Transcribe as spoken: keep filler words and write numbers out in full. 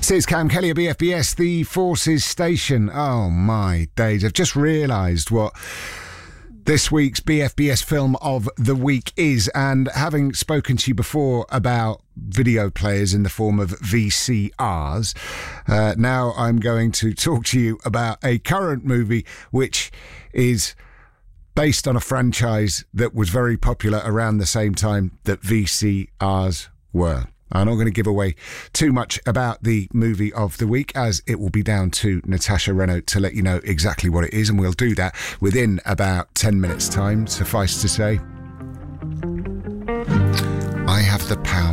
This is Cam Kelly at B F B S, the Forces Station. Oh my days, I've just realised what this week's B F B S film of the week is, and having spoken to you before about video players in the form of V C Rs, uh, now I'm going to talk to you about a current movie which is based on a franchise that was very popular around the same time that V C Rs were. I'm not going to give away too much about the movie of the week, as it will be down to Natasha Renault to let you know exactly what it is, and we'll do that within about ten minutes' time. Suffice to say, I have the power